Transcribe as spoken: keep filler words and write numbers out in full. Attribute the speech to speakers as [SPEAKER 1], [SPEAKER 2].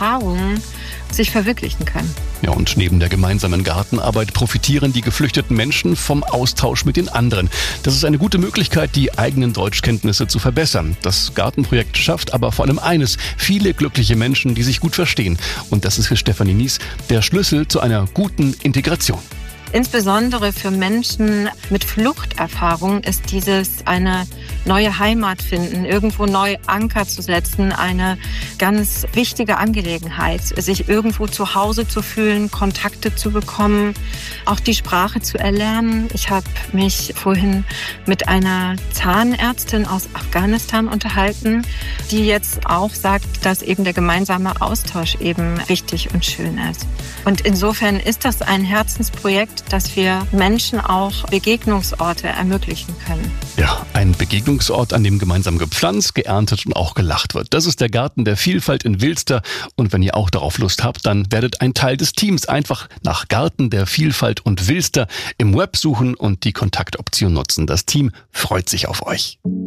[SPEAKER 1] Erfahrungen sich verwirklichen können.
[SPEAKER 2] Ja, und neben der gemeinsamen Gartenarbeit profitieren die geflüchteten Menschen vom Austausch mit den anderen. Das ist eine gute Möglichkeit, die eigenen Deutschkenntnisse zu verbessern. Das Gartenprojekt schafft aber vor allem eines: viele glückliche Menschen, die sich gut verstehen. Und das ist für Stefanie Nies der Schlüssel zu einer guten Integration.
[SPEAKER 1] Insbesondere für Menschen mit Fluchterfahrung ist dieses eine neue Heimat finden, irgendwo neu Anker zu setzen, eine ganz wichtige Angelegenheit, sich irgendwo zu Hause zu fühlen, Kontakte zu bekommen, auch die Sprache zu erlernen. Ich habe mich vorhin mit einer Zahnärztin aus Afghanistan unterhalten, die jetzt auch sagt, dass eben der gemeinsame Austausch eben wichtig und schön ist. Und insofern ist das ein Herzensprojekt, dass wir Menschen auch Begegnungsorte ermöglichen können.
[SPEAKER 2] Ja, ein Begegnungsort, an dem gemeinsam gepflanzt, geerntet und auch gelacht wird. Das ist der Garten der Vielfalt in Wilster. Und wenn ihr auch darauf Lust habt, dann werdet ein Teil des Teams. Einfach nach Garten der Vielfalt und Wilster im Web suchen und die Kontaktoption nutzen. Das Team freut sich auf euch.